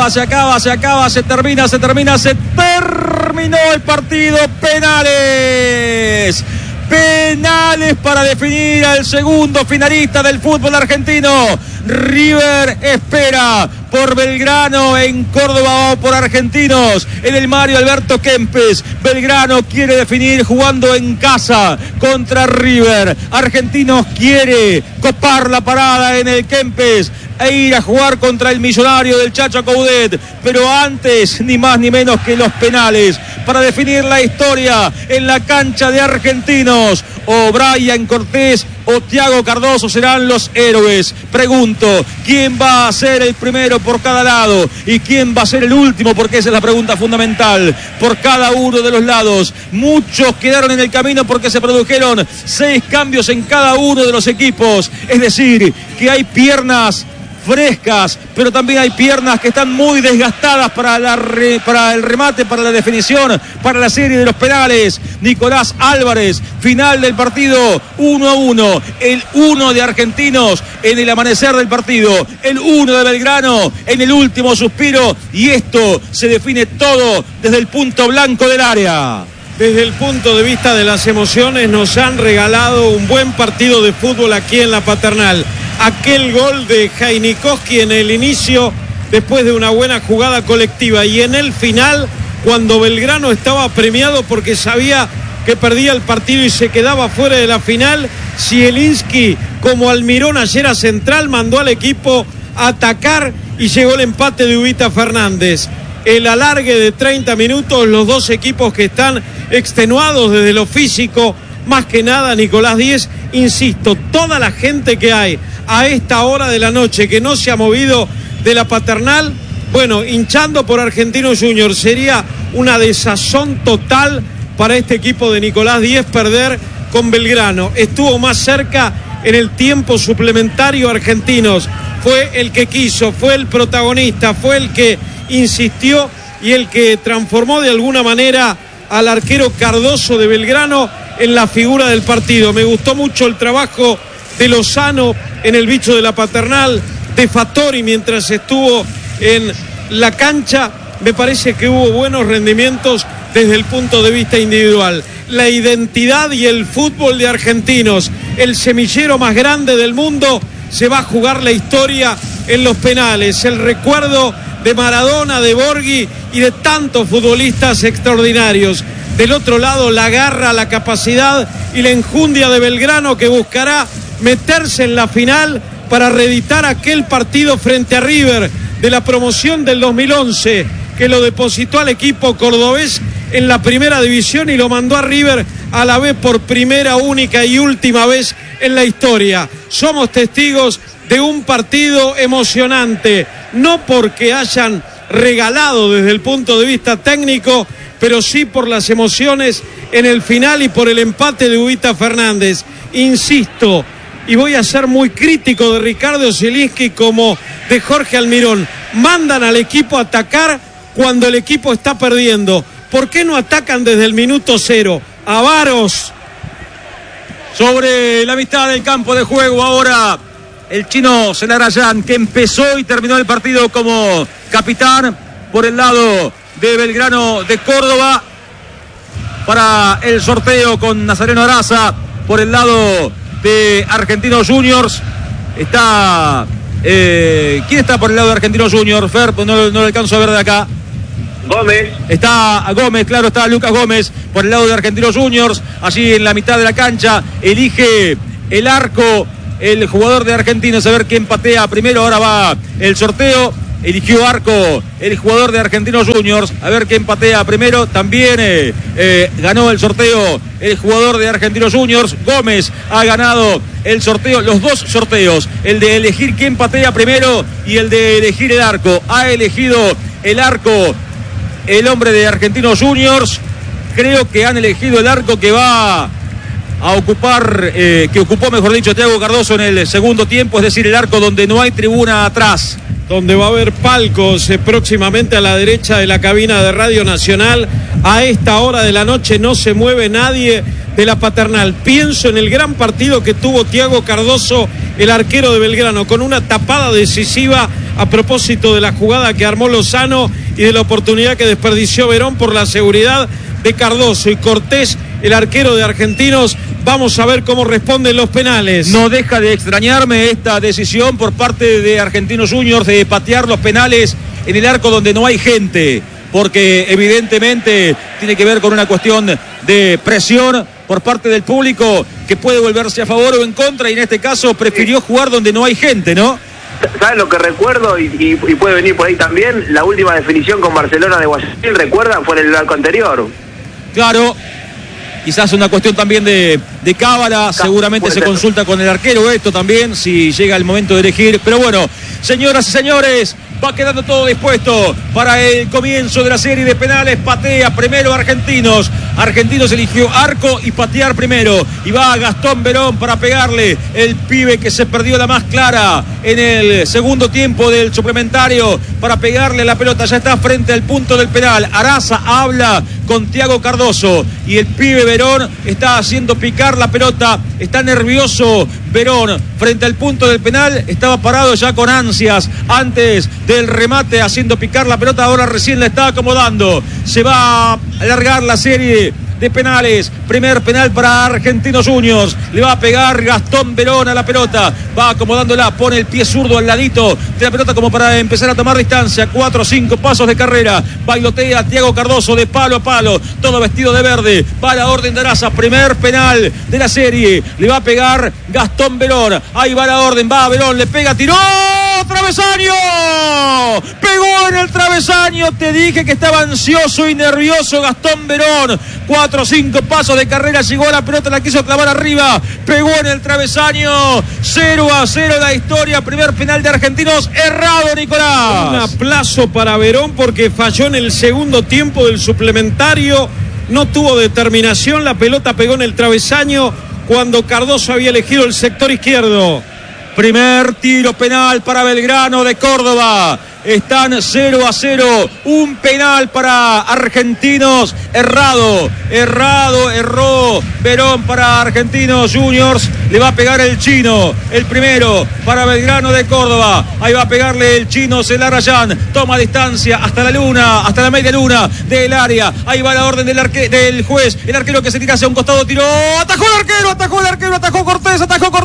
el partido. Penales para definir al segundo finalista del fútbol argentino. River espera por Belgrano en Córdoba o por Argentinos en el Mario Alberto Kempes. Belgrano quiere definir jugando en casa contra River. Argentinos quiere copar la parada en el Kempes e ir a jugar contra el Millonario del Chacho Coudet, pero antes ni más ni menos que los penales para definir la historia en la cancha de Argentinos. O Brian Cortés o Thiago Cardoso serán los héroes. Pregunto, ¿quién va a ser el primero por cada lado y quién va a ser el último? Porque esa es la pregunta fundamental por cada uno de los lados. Muchos quedaron en el camino porque se produjeron 6 cambios en cada uno de los equipos, es decir, que hay piernas frescas, pero también hay piernas que están muy desgastadas para el remate, para la definición, para la serie de los penales. Nicolás Álvarez, final del partido 1-1, el 1 de Argentinos en el amanecer del partido, el 1 de Belgrano en el último suspiro, y esto se define todo desde el punto blanco del área. Desde el punto de vista de las emociones, nos han regalado un buen partido de fútbol aquí en la Paternal. Aquel gol de Jainikowski en el inicio, después de una buena jugada colectiva, y en el final, cuando Belgrano estaba premiado porque sabía que perdía el partido y se quedaba fuera de la final, Zielinski, como Almirón ayer a Central, mandó al equipo a atacar y llegó el empate de Ubita Fernández. El alargue de 30 minutos, los dos equipos que están extenuados desde lo físico, más que nada Nicolás Díez. Insisto, toda la gente que hay a esta hora de la noche que no se ha movido de la Paternal, bueno, hinchando por Argentinos Juniors, sería una desazón total para este equipo de Nicolás Díez perder con Belgrano. Estuvo más cerca en el tiempo suplementario Argentinos, fue el que quiso, fue el protagonista, fue el que insistió y el que transformó de alguna manera al arquero Cardoso de Belgrano en la figura del partido. Me gustó mucho el trabajo de Lozano en el bicho de la Paternal, de Fattori mientras estuvo en la cancha. Me parece que hubo buenos rendimientos desde el punto de vista individual. La identidad y el fútbol de Argentinos, el semillero más grande del mundo, se va a jugar la historia en los penales. El recuerdo de Maradona, de Borghi y de tantos futbolistas extraordinarios. Del otro lado, la garra, la capacidad y la enjundia de Belgrano, que buscará meterse en la final para reeditar aquel partido frente a River de la promoción del 2011, que lo depositó al equipo cordobés en la primera división y lo mandó a River a la vez por primera, única y última vez en la historia. Somos testigos de un partido emocionante, no porque hayan regalado desde el punto de vista técnico, pero sí por las emociones en el final y por el empate de Ubita Fernández. Insisto, y voy a ser muy crítico de Ricardo Zielinski como de Jorge Almirón, mandan al equipo a atacar cuando el equipo está perdiendo. ¿Por qué no atacan desde el minuto 0? Avaros. Sobre la mitad del campo de juego ahora el chino Zelarayán, que empezó y terminó el partido como capitán por el lado de Belgrano de Córdoba, para el sorteo con Nazareno Araza por el lado de Argentinos Juniors. Está ¿quién está por el lado de Argentinos Juniors? Fer, pues no lo alcanzo a ver de acá. Gómez. Está Gómez, claro, está Lucas Gómez por el lado de Argentinos Juniors. Allí en la mitad de la cancha elige el arco el jugador de Argentinos, a ver quién patea primero. Ahora va el sorteo. Eligió arco el jugador de Argentinos Juniors, a ver quién patea primero. También ganó el sorteo el jugador de Argentinos Juniors. Gómez ha ganado el sorteo, los dos sorteos, el de elegir quién patea primero y el de elegir el arco. Ha elegido el arco el hombre de Argentinos Juniors. Creo que han elegido el arco que va a ocupar, que ocupó, mejor dicho, Thiago Cardoso en el segundo tiempo, es decir, el arco donde no hay tribuna atrás, donde va a haber palcos próximamente a la derecha de la cabina de Radio Nacional. A esta hora de la noche no se mueve nadie de la Paternal. Pienso en el gran partido que tuvo Thiago Cardoso, el arquero de Belgrano, con una tapada decisiva a propósito de la jugada que armó Lozano y de la oportunidad que desperdició Verón por la seguridad de Cardoso. Y Cortés, el arquero de Argentinos, vamos a ver cómo responden los penales. No deja de extrañarme esta decisión por parte de Argentinos Juniors de patear los penales en el arco donde no hay gente, porque evidentemente tiene que ver con una cuestión de presión por parte del público que puede volverse a favor o en contra, y en este caso prefirió jugar donde no hay gente, ¿no? ¿Sabes lo que recuerdo? Y puede venir por ahí también, la última definición con Barcelona de Guayaquil, ¿recuerdan? Fue en el arco anterior. Claro, quizás una cuestión también de cábala, seguramente se consulta con el arquero esto también, si llega el momento de elegir. Pero bueno, señoras y señores, va quedando todo dispuesto para el comienzo de la serie de penales. Patea primero Argentinos. Argentinos eligió arco y patear primero. Y va Gastón Verón para pegarle, el pibe que se perdió la más clara en el segundo tiempo del suplementario, para pegarle la pelota. Ya está frente al punto del penal. Araza habla con Thiago Cardoso y el pibe Verón está haciendo picar la pelota. Está nervioso Verón frente al punto del penal. Estaba parado ya con ansias antes del remate, haciendo picar la pelota. Ahora recién la está acomodando. Se va a alargar la serie de penales. Primer penal para Argentinos Juniors. Le va a pegar Gastón Verón a la pelota. Va acomodándola, pone el pie zurdo al ladito de la pelota como para empezar a tomar distancia. 4 o 5 pasos de carrera. Bailotea Thiago Cardoso de palo a palo, todo vestido de verde. Va a la orden de Araza. Primer penal de la serie. Le va a pegar Gastón Verón. Ahí va la orden. Va Verón, le pega, tiró. ¡Travesaño! Pegó en el travesaño. Te dije que estaba ansioso y nervioso Gastón Verón. 4 o 5 pasos de carrera, llegó a la pelota, la quiso clavar arriba, pegó en el travesaño. 0-0 la historia. Primer penal de Argentinos, errado, Nicolás. Un aplazo para Verón porque falló en el segundo tiempo del suplementario, no tuvo determinación, la pelota pegó en el travesaño cuando Cardoso había elegido el sector izquierdo. Primer tiro penal para Belgrano de Córdoba. Están 0-0. Un penal para Argentinos. Erró Verón para Argentinos Juniors. Le va a pegar el chino. El primero para Belgrano de Córdoba. Ahí va a pegarle el chino Zelarayán. Toma distancia hasta la luna, hasta la media luna del área. Ahí va la orden del juez. El arquero que se tira hacia un costado, tiró. Atajó el arquero, atajó Cortés.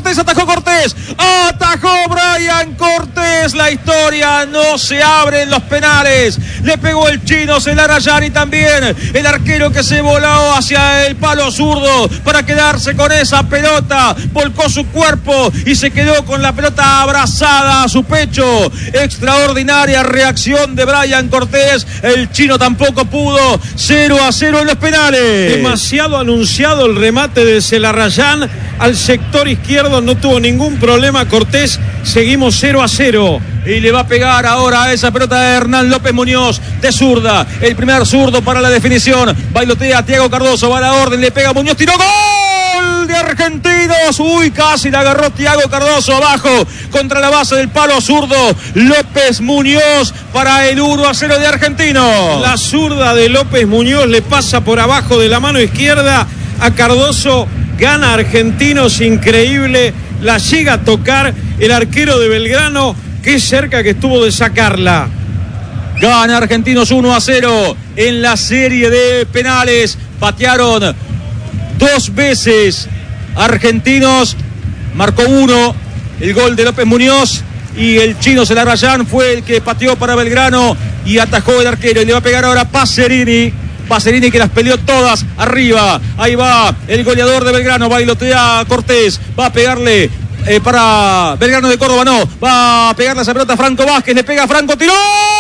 Atajó Brian Cortés. La historia no se abre en los penales. Le pegó el chino Zelarayán y también el arquero que se voló hacia el palo zurdo para quedarse con esa pelota. Volcó su cuerpo y se quedó con la pelota abrazada a su pecho. Extraordinaria reacción de Brian Cortés. El chino tampoco pudo. 0-0 en los penales. Demasiado anunciado el remate de Zelarayán al sector izquierdo. No tuvo ningún problema Cortés Seguimos 0-0. Y le va a pegar ahora a esa pelota de Hernán López Muñoz de zurda. El primer zurdo para la definición. Bailotea Thiago Cardoso. Va a la orden. Le pega Muñoz. Tiró. ¡Gol de Argentinos! Uy, casi la agarró Thiago Cardoso abajo. Contra la base del palo zurdo. López Muñoz para el 1-0 de Argentinos. La zurda de López Muñoz le pasa por abajo de la mano izquierda a Cardoso. Gana Argentinos. Increíble. La llega a tocar el arquero de Belgrano. Qué cerca que estuvo de sacarla. Gana Argentinos 1-0 en la serie de penales. Patearon 2 veces. Argentinos marcó 1. El gol de López Muñoz. Y el chino Celarayán fue el que pateó para Belgrano. Y atajó el arquero. Y le va a pegar ahora Pacerini. Pacerini que las peleó todas arriba. Ahí va el goleador de Belgrano. Bailotea Cortés. Va a pegarle. Para Belgrano de Córdoba, no. Va a pegarle esa pelota a Franco Vázquez. Le pega a Franco, tiró.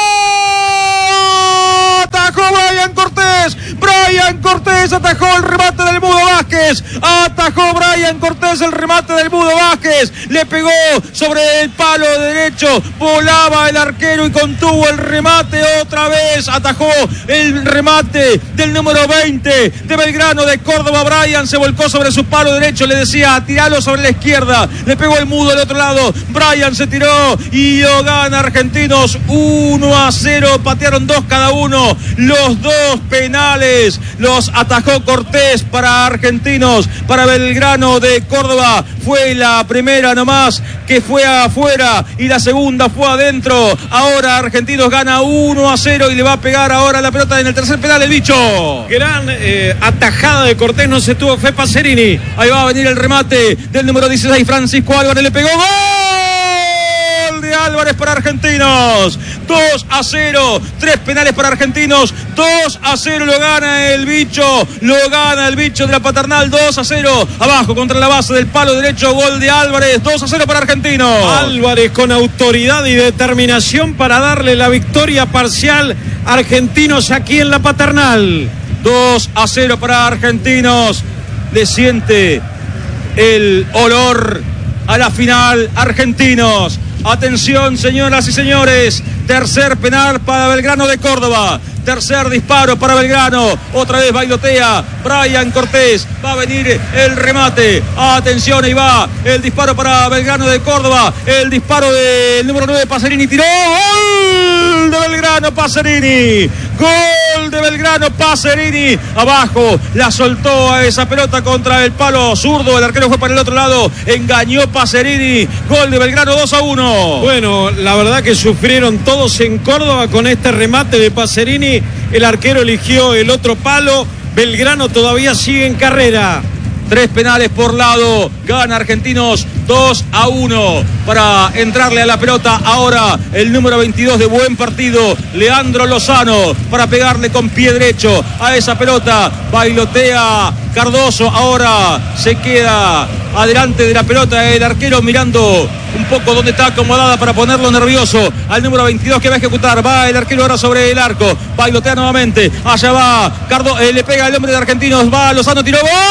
Atajó Brian Cortés. Brian Cortés atajó el remate del Mudo Vázquez. Atajó Brian Cortés el remate del Mudo Vázquez. Le pegó sobre el palo derecho. Volaba el arquero y contuvo el remate otra vez. Atajó el remate del número 20 de Belgrano de Córdoba. Brian se volcó sobre su palo derecho. Le decía, tiralo sobre la izquierda. Le pegó el Mudo del otro lado. Brian se tiró y lo gana Argentinos 1-0. Patearon 2 cada uno. Los 2 penales los atajó Cortés para Argentinos. Para Belgrano de Córdoba fue la primera nomás que fue afuera y la segunda fue adentro. Ahora Argentinos gana 1-0 y le va a pegar ahora la pelota en el tercer penal el bicho. Gran atajada de Cortés, no se tuvo fe Pacerini. Ahí va a venir el remate del número 16 Francisco Álvarez, le pegó. ¡Gol de Álvarez para Argentinos! 2-0, 3 penales para Argentinos, 2-0 lo gana el bicho, de la Paternal, 2-0, abajo contra la base del palo derecho, gol de Álvarez, 2-0 para Argentinos. Álvarez con autoridad y determinación para darle la victoria parcial a Argentinos aquí en la Paternal. 2-0 para Argentinos, le siente el olor a la final Argentinos. Atención, señoras y señores. Tercer penal para Belgrano de Córdoba. Tercer disparo para Belgrano. Otra vez bailotea Brian Cortés. Va a venir el remate. Atención, ahí va el disparo para Belgrano de Córdoba. El disparo del número 9 Pacerini. Tiró. Gol de Belgrano Pacerini. Gol de Belgrano Pacerini. Abajo la soltó a esa pelota contra el palo zurdo. El arquero fue para el otro lado. Engañó Pacerini. Gol de Belgrano 2-1. Bueno, la verdad que sufrieron todos en Córdoba con este remate de Pacerini. El arquero eligió el otro palo. Belgrano todavía sigue en carrera. 3 penales por lado. Gana Argentinos 2-1 para entrarle a la pelota. Ahora el número 22 de buen partido, Leandro Lozano, para pegarle con pie derecho a esa pelota. Bailotea Cardoso. Ahora se queda adelante de la pelota el arquero mirando un poco dónde está acomodada para ponerlo nervioso al número 22 que va a ejecutar. Va el arquero ahora sobre el arco. Bailotea nuevamente. Allá va le pega el hombre de Argentinos. Va Lozano, tiró. ¡Gol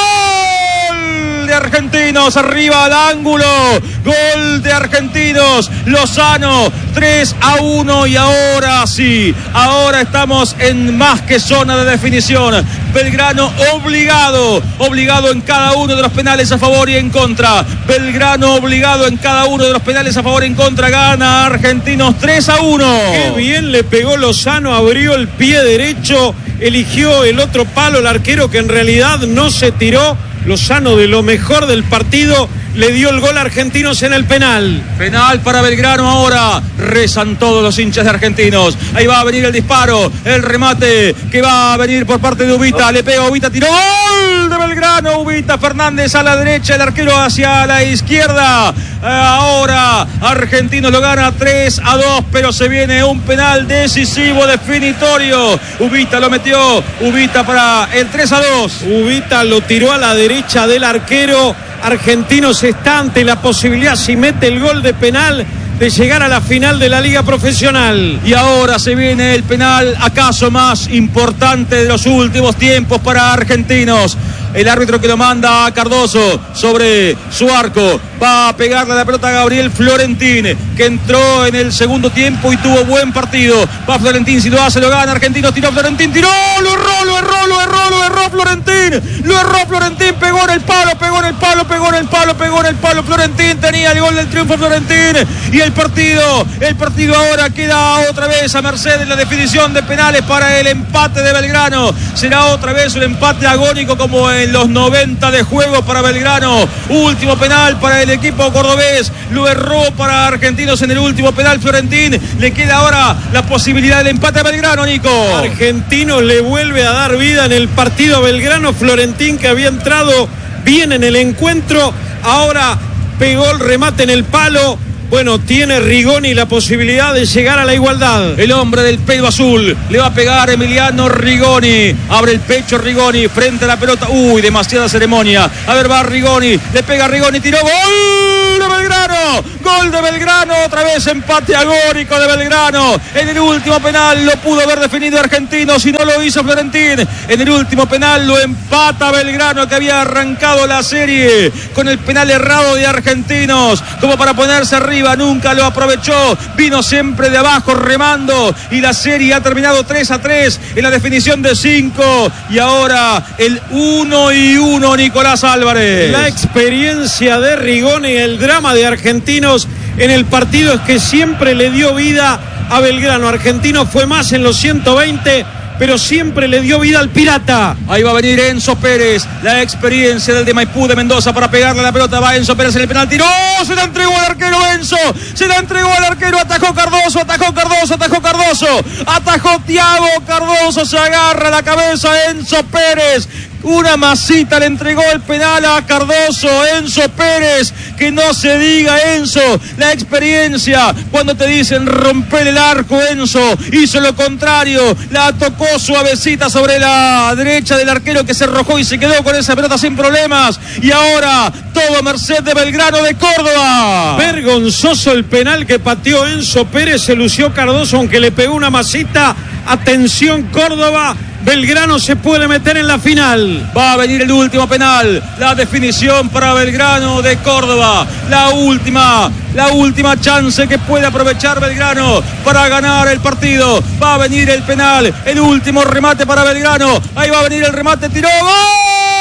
de Argentinos! Arriba al ángulo. Gol de Argentinos. Lozano 3-1 y ahora sí. Ahora estamos en más que zona de definición. Belgrano obligado en cada uno de los penales a favor y en contra. Belgrano obligado en cada uno de los penales a favor y en contra. Gana Argentinos 3-1. Qué bien le pegó Lozano, abrió el pie derecho, eligió el otro palo el arquero que en realidad no se tiró. Lozano, de lo mejor del partido, le dio el gol a Argentinos en el penal. Penal para Belgrano ahora. Rezan todos los hinchas de Argentinos. Ahí va a venir el disparo, el remate que va a venir por parte de Ubita. Le pega Ubita, tiró. Gol de Belgrano. Ubita Fernández a la derecha, el arquero hacia la izquierda. Ahora Argentinos lo gana 3-2, pero se viene un penal decisivo, definitorio. Ubita lo metió. Ubita para el 3-2. Ubita lo tiró a la derecha del arquero. Argentinos está ante la posibilidad, si mete el gol de penal, de llegar a la final de la Liga Profesional. Y ahora se viene el penal, acaso más importante de los últimos tiempos para Argentinos. el árbitro que lo manda a Cardoso sobre su arco. Va a pegarle la pelota a Gabriel Florentín, que entró en el segundo tiempo y tuvo buen partido. Va Florentín, si lo hace, lo gana. Argentinos, tiró Florentín, tiró, lo erró Florentín, pegó en el palo, Florentín tenía el gol del triunfo Florentín, y el partido ahora queda otra vez a merced de la definición de penales para el empate de Belgrano. Será otra vez un empate agónico como en los 90 de juego para Belgrano. Último penal para el equipo cordobés, lo erró para Argentinos en el último penal Florentín. Le queda ahora la posibilidad del empate a Belgrano, Nico. Argentinos le vuelve a dar vida en el partido a Belgrano. Florentín, que había entrado bien en el encuentro, ahora pegó el remate en el palo. Bueno, tiene Rigoni la posibilidad de llegar a la igualdad. El hombre del pelo azul le va a pegar Emiliano Rigoni. Abre el pecho Rigoni frente a la pelota. Uy, demasiada ceremonia. A ver, va Rigoni. Le pega Rigoni, tiró. ¡Gol de Belgrano! Gol de Belgrano. Otra vez empate agónico de Belgrano. En el último penal lo pudo haber definido Argentinos, si no lo hizo Florentín. En el último penal lo empata Belgrano, que había arrancado la serie con el penal errado de Argentinos, como para ponerse arriba. Nunca lo aprovechó, vino siempre de abajo remando, y la serie ha terminado 3-3 en la definición de 5, y ahora el 1-1 Nicolás Álvarez. La experiencia de Rigoni, el drama de Argentinos en el partido es que siempre le dio vida a Belgrano. Argentinos fue más en los 120, pero siempre le dio vida al Pirata. Ahí va a venir Enzo Pérez, la experiencia del de Maipú de Mendoza para pegarle la pelota. Va Enzo Pérez en el penal, tiró, se la entregó al arquero Enzo, se la entregó al arquero, atajó Cardoso, atajó Thiago Cardoso, se agarra la cabeza Enzo Pérez. Una masita le entregó el penal a Cardoso, Enzo Pérez, que no se diga Enzo, la experiencia, cuando te dicen romper el arco, Enzo hizo lo contrario, la tocó suavecita sobre la derecha del arquero, que se arrojó y se quedó con esa pelota sin problemas, y ahora todo a merced de Belgrano de Córdoba. Vergonzoso el penal que pateó Enzo Pérez, se lució Cardoso aunque le pegó una masita. Atención Córdoba, Belgrano se puede meter en la final. Va a venir el último penal, la definición para Belgrano de Córdoba, la última chance que puede aprovechar Belgrano para ganar el partido. Va a venir el penal, el último remate para Belgrano, ahí va a venir el remate, tiró, ¡gol!